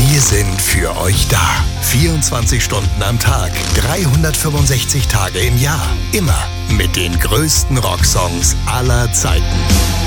Wir sind für euch da. 24 Stunden am Tag, 365 Tage im Jahr. Immer mit den größten Rocksongs aller Zeiten.